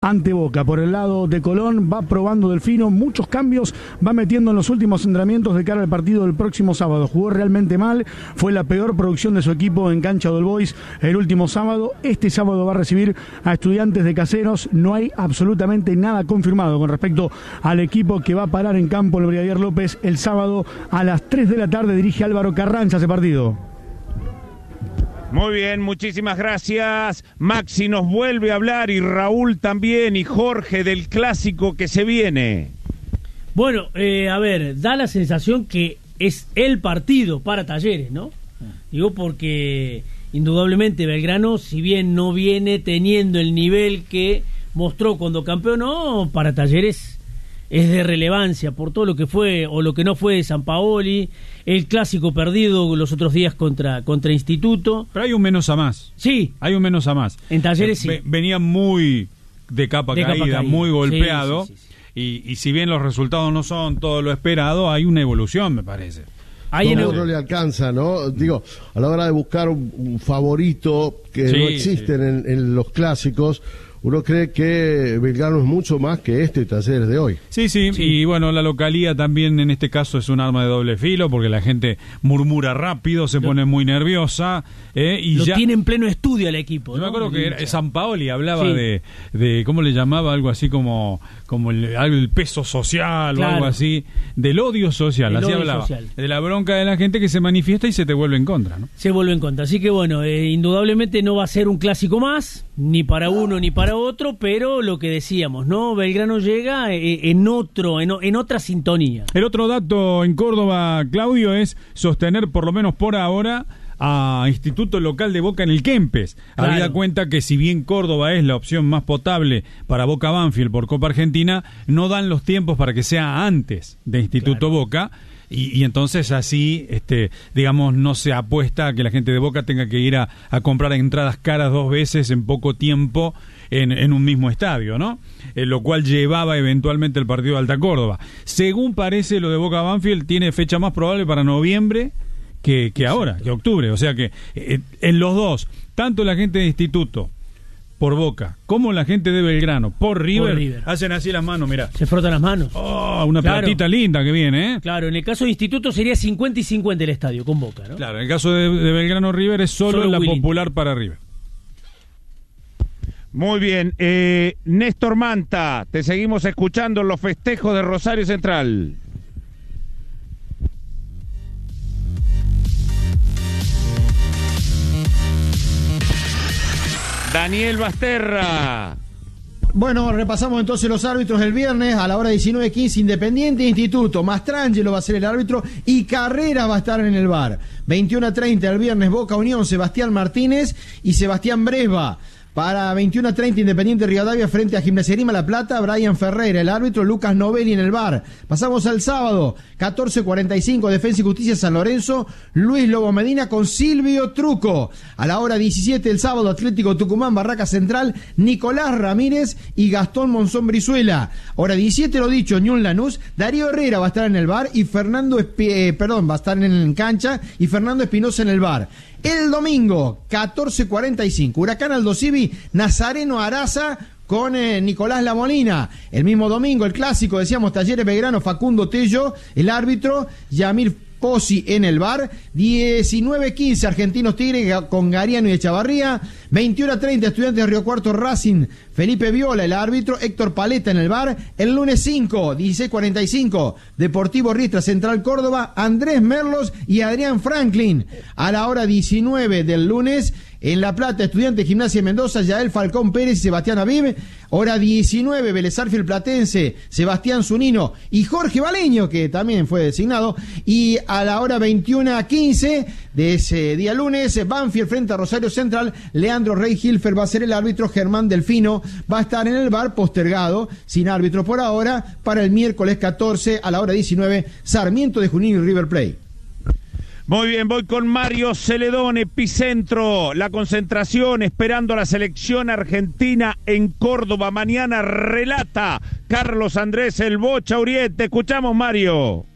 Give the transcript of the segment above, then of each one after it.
ante Boca. Por el lado de Colón va probando Delfino, muchos cambios va metiendo en los últimos entrenamientos de cara al partido del próximo sábado. Jugó realmente mal, fue la peor producción de su equipo en cancha del Boys el último sábado. Este sábado va a recibir a Estudiantes de Caseros. No hay absolutamente nada confirmado con respecto al equipo que va a parar en campo el Brigadier López el sábado a las 3 de la tarde. Dirige Álvaro Carranza ese partido. Muy bien, muchísimas gracias. Maxi nos vuelve a hablar y Raúl también y Jorge del clásico que se viene. Bueno, a ver, da la sensación que es el partido para Talleres, ¿no? Digo porque indudablemente Belgrano, si bien no viene teniendo el nivel que mostró cuando campeonó, para Talleres es de relevancia por todo lo que fue o lo que no fue de Sampaoli, el clásico perdido los otros días contra Instituto. Pero hay un menos a más. Sí. Hay un menos a más. En Talleres sí. Venía muy de capa caída, muy golpeado. Sí. Y si bien los resultados no son todo lo esperado, hay una evolución, me parece. No le alcanza, ¿no? Digo, a la hora de buscar un favorito que no existen en los clásicos, uno cree que Belgrano es mucho más que este Talleres de hoy. Sí, y bueno, la localía también en este caso es un arma de doble filo, porque la gente murmura rápido, se pone muy nerviosa. Y ya tiene en pleno estudio el equipo, ¿no? Yo me acuerdo que Sampaoli hablaba de ¿cómo le llamaba? Algo así como el peso social, claro, o algo así, del odio social, así hablaba. De la bronca de la gente que se manifiesta y se te vuelve en contra, ¿no? Se vuelve en contra, así que bueno, indudablemente no va a ser un clásico más, ni para uno ni para otro, pero lo que decíamos, ¿no? Belgrano llega en otra sintonía. El otro dato en Córdoba, Claudio, es sostener por lo menos por ahora a Instituto Local de Boca en el Kempes. Claro. Habida cuenta que si bien Córdoba es la opción más potable para Boca Banfield por Copa Argentina, no dan los tiempos para que sea antes de Instituto Boca. Y entonces así, digamos, no se apuesta a que la gente de Boca tenga que ir a comprar entradas caras 2 veces en poco tiempo en un mismo estadio, ¿no? Lo cual llevaba eventualmente el partido de Alta Córdoba. Según parece, lo de Boca Banfield tiene fecha más probable para noviembre que ahora, que octubre. O sea que en los dos, tanto la gente de Instituto por Boca, como la gente de Belgrano por River, hacen así las manos, mirá. Se frotan las manos. Oh, una platita linda que viene, ¿eh? Claro, en el caso de Instituto sería 50 y 50 el estadio con Boca, ¿no? Claro, en el caso de Belgrano River es solo la Willy popular para River. Muy bien, Néstor Manta, te seguimos escuchando en los festejos de Rosario Central. Daniel Basterra. Bueno, repasamos entonces los árbitros del viernes a la hora 19:15. Independiente Instituto, Mastrangelo va a ser el árbitro y Carrera va a estar en el VAR. 21:30 el viernes, Boca Unión, Sebastián Martínez y Sebastián Bresba. Para 21:30 Independiente Rivadavia frente a Gimnasia Grima La Plata, Brian Ferreira, el árbitro, Lucas Novelli en el VAR. Pasamos al sábado, 14:45 Defensa y Justicia San Lorenzo, Luis Lobo Medina con Silvio Truco. A la hora 17 el sábado, Atlético Tucumán, Barraca Central, Nicolás Ramírez y Gastón Monzón Brizuela. Hora 17, lo dicho, Ñul Lanús, Darío Herrera va a estar en el VAR y va a estar en cancha y Fernando Espinosa en el VAR. El domingo, 14:45, Huracán Aldo Civi, Nazareno Araza con Nicolás Lamolina. El mismo domingo, el clásico, decíamos, Talleres Belgrano, Facundo Tello, el árbitro, Yamir Pozzi en el VAR. 19:15 Argentinos Tigre con Gariano y Echavarría. 21:30 Estudiantes de Río Cuarto Racing, Felipe Viola el árbitro, Héctor Paleta en el VAR. El lunes 5, 16:45 Deportivo Riestra Central Córdoba, Andrés Merlos y Adrián Franklin. A la hora 19 del lunes, en La Plata, Estudiantes Gimnasia de Mendoza, Yael Falcón Pérez y Sebastián Aviv. Hora 19, Vélez Sarsfield Platense, Sebastián Zunino y Jorge Baleño, que también fue designado. Y a la hora 21:15 de ese día lunes, Banfield frente a Rosario Central, Leandro Rey Hilfer va a ser el árbitro, Germán Delfino va a estar en el VAR, postergado, sin árbitro por ahora, para el miércoles 14 a la hora 19, Sarmiento de Junín y River Plate. Muy bien, voy con Mario Celedón, Epicentro, la concentración, esperando a la selección argentina en Córdoba. Mañana relata Carlos Andrés El Bocha Uriete. Escuchamos, Mario.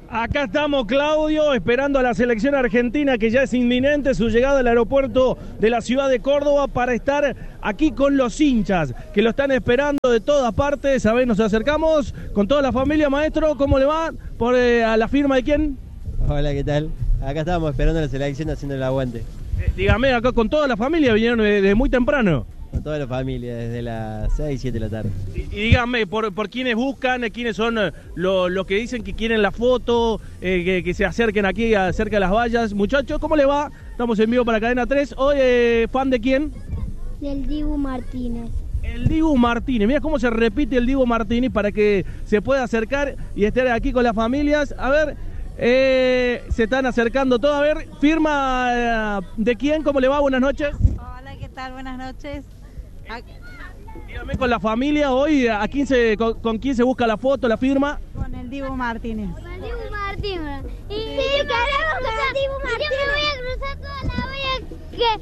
Acá estamos, Claudio, esperando a la selección argentina, que ya es inminente su llegada al aeropuerto de la ciudad de Córdoba para estar aquí con los hinchas, que lo están esperando de todas partes. A ver, nos acercamos con toda la familia. Maestro, ¿cómo le va? ¿A la firma de quién? Hola, ¿qué tal? Acá estábamos esperando a la selección haciendo el aguante. Dígame, acá con toda la familia, vinieron desde muy temprano. Con toda la familia, desde las 6, 7 de la tarde. Y díganme, por quiénes buscan, quiénes son los que dicen que quieren la foto, que se acerquen aquí cerca de las vallas. Muchachos, ¿cómo le va? Estamos en vivo para Cadena 3. Hoy, ¿fan de quién? Del Dibu Martínez. El Dibu Martínez. Mira cómo se repite el Dibu Martínez para que se pueda acercar y estar aquí con las familias. A ver, se están acercando todos. A ver, firma de quién, ¿cómo le va? Buenas noches. Hola, ¿qué tal? Buenas noches. Dígame, con la familia hoy, ¿con quién se busca la foto, la firma? Con el Dibu Martínez. Con el Dibu Martínez. Y queremos con el Dibu Martínez. Yo me voy a cruzar toda la valla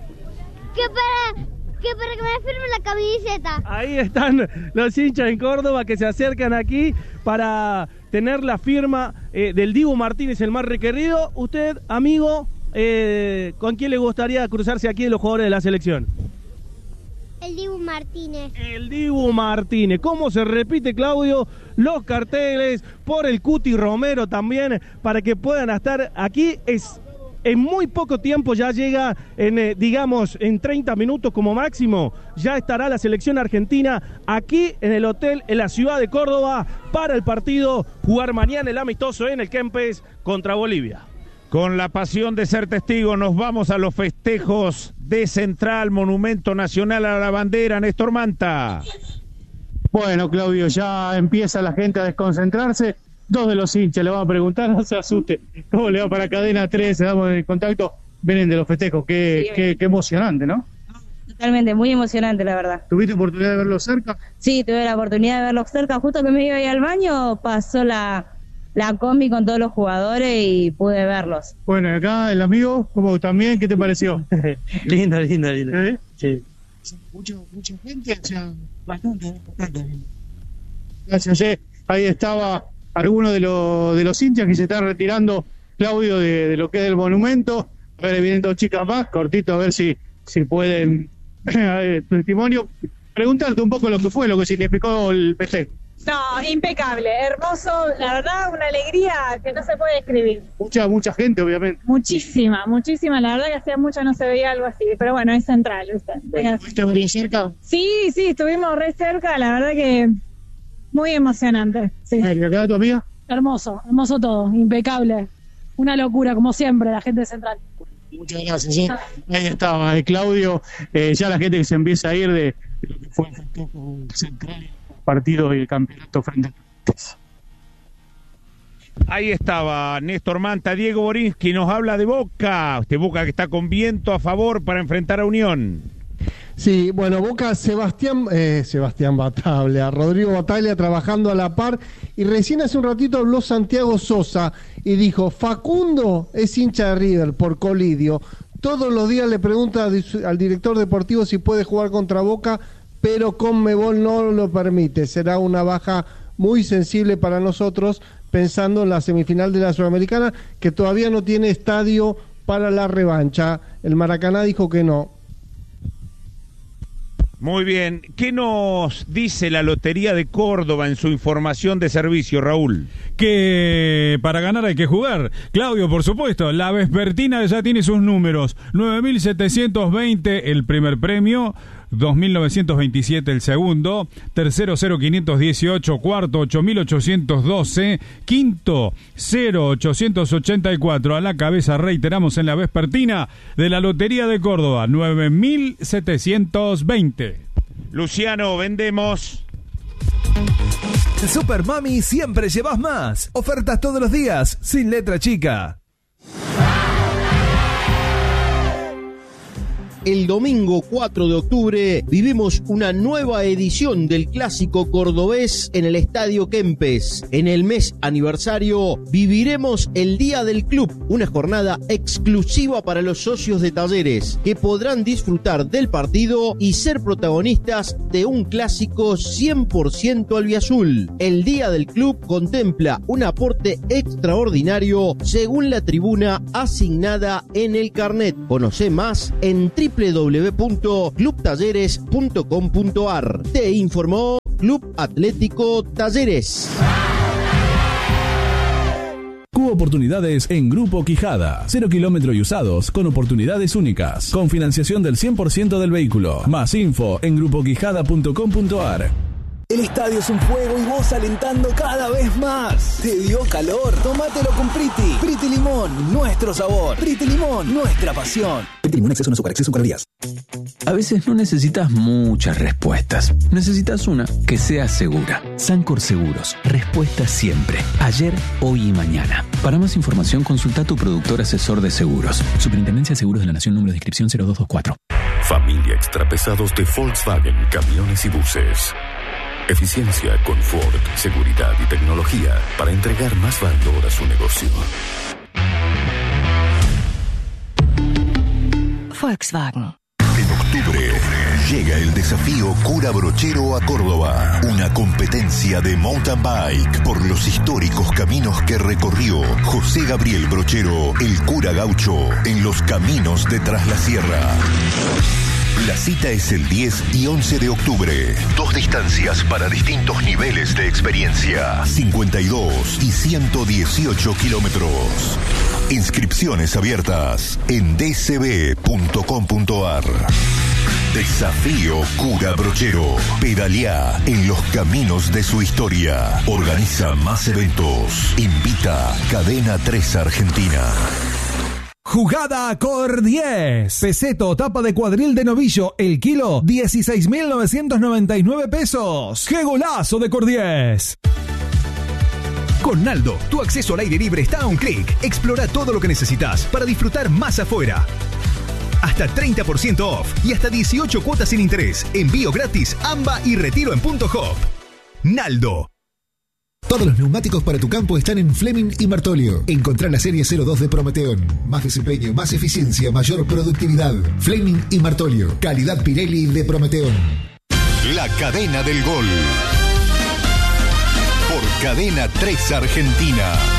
que para que me firme la camiseta. Ahí están los hinchas en Córdoba que se acercan aquí para tener la firma del Dibu Martínez, el más requerido. Usted, amigo, ¿con quién le gustaría cruzarse aquí de los jugadores de la selección? El Dibu Martínez. El Dibu Martínez. ¿Cómo se repite, Claudio? Los carteles por el Cuti Romero también, para que puedan estar aquí. En muy poco tiempo ya llega, en 30 minutos como máximo, ya estará la selección argentina aquí en el hotel en la ciudad de Córdoba para el partido, jugar mañana el amistoso en el Kempes contra Bolivia. Con la pasión de ser testigo, nos vamos a los festejos de Central, Monumento Nacional a la Bandera. Néstor Manta. Bueno, Claudio, ya empieza la gente a desconcentrarse. Dos de los hinchas le van a preguntar, no se asuste. ¿Cómo le va para Cadena 3? Se damos el contacto. Vienen de los festejos. Qué emocionante, ¿no? Totalmente, muy emocionante, la verdad. ¿Tuviste oportunidad de verlo cerca? Sí, tuve la oportunidad de verlo cerca. Justo que me iba a ir al baño, pasó la combi con todos los jugadores y pude verlos. Bueno, acá el amigo, ¿cómo también? ¿Qué te pareció? Lindo. Sí. Mucha gente, o sea, bastante. Gracias, Ahí estaba alguno de los hinchas que se están retirando, Claudio, de lo que es el monumento. A ver, vienen dos chicas más, cortito, a ver si pueden testimonio. Preguntarte un poco lo que significó el festejo. No, impecable, hermoso, la verdad, una alegría que no se puede describir. Mucha gente, obviamente. Muchísima, la verdad que hacía mucho no se veía algo así, pero bueno, es Central, ¿viste? ¿Estuviste muy cerca? Sí, estuvimos re cerca, la verdad que muy emocionante. Sí. ¿Y acá tu amiga? Hermoso todo, impecable, una locura, como siempre, la gente de Central. Muchas gracias, ¿sí? Ahí estaba, Claudio, ya la gente que se empieza a ir de lo que fue el festejo Central, partido y el campeonato frente a... Ahí estaba Néstor Manta. Diego Borinsky nos habla de Boca, Boca que está con viento a favor para enfrentar a Unión. Sí, bueno, Boca, Sebastián Bataglia, Rodrigo Bataglia trabajando a la par, y recién hace un ratito habló Santiago Sosa y dijo: Facundo es hincha de River por Colidio, todos los días le pregunta al director deportivo si puede jugar contra Boca, pero Conmebol no lo permite. Será una baja muy sensible para nosotros, pensando en la semifinal de la Sudamericana, que todavía no tiene estadio para la revancha. El Maracaná dijo que no. Muy bien. ¿Qué nos dice la Lotería de Córdoba en su información de servicio, Raúl? Que para ganar hay que jugar. Claudio, por supuesto, la vespertina ya tiene sus números. 9.720 el primer premio, 2.927 el segundo, tercero 0.518, cuarto 8.812, quinto 0.884. A la cabeza, reiteramos, en la vespertina de la Lotería de Córdoba, 9.720. Luciano, vendemos. Super Mami, siempre llevas más. Ofertas todos los días, sin letra chica. el domingo 4 de octubre vivimos una nueva edición del Clásico Cordobés en el Estadio Kempes. En el mes aniversario viviremos el Día del Club, una jornada exclusiva para los socios de Talleres, que podrán disfrutar del partido y ser protagonistas de un clásico 100% albiazul. El Día del Club contempla un aporte extraordinario según la tribuna asignada en el carnet. Conoce más en www.clubtalleres.com.ar. Te informó Club Atlético Talleres. Cubo oportunidades en Grupo Quijada. 0 kilómetros y usados con oportunidades únicas. Con financiación del 100% del vehículo. Más info en grupoquijada.com.ar. El estadio es un juego y vos alentando cada vez más. ¿Te dio calor? Tómatelo con Priti. Priti Limón, nuestro sabor. Priti Limón, nuestra pasión. Priti Limón, exceso en azúcar, exceso en calorías. A veces no necesitas muchas respuestas. Necesitas una que sea segura. Sancor Seguros. Respuesta siempre. Ayer, hoy y mañana. Para más información, consulta a tu productor asesor de seguros. Superintendencia de Seguros de la Nación, número de inscripción 0224. Familia Extrapesados de Volkswagen, camiones y buses. Eficiencia, confort, seguridad y tecnología para entregar más valor a su negocio. Volkswagen. En octubre llega el desafío Cura Brochero a Córdoba. Una competencia de mountain bike por los históricos caminos que recorrió José Gabriel Brochero, el cura gaucho, en los caminos de Tras la Sierra. La cita es el 10 y 11 de octubre. 2 distancias para distintos niveles de experiencia. 52 y 118 kilómetros. Inscripciones abiertas en dcb.com.ar. Desafío Cura Brochero. Pedaleá en los caminos de su historia. Organiza más eventos. Invita Cadena 3 Argentina. Jugada Cor 10. Peseto, tapa de cuadril de novillo, el kilo, 16.999 pesos. ¡Qué golazo de Cor 10! Con Naldo, tu acceso al aire libre está a un clic. Explora todo lo que necesitas para disfrutar más afuera. Hasta 30% off y hasta 18 cuotas sin interés. Envío gratis, AMBA y retiro en Punto Hop. Naldo. Todos los neumáticos para tu campo están en Fleming y Martolio. Encontrá la serie 02 de Prometeon. Más desempeño, más eficiencia, mayor productividad. Fleming y Martolio. Calidad Pirelli de Prometeon. La cadena del gol. Por Cadena 3 Argentina.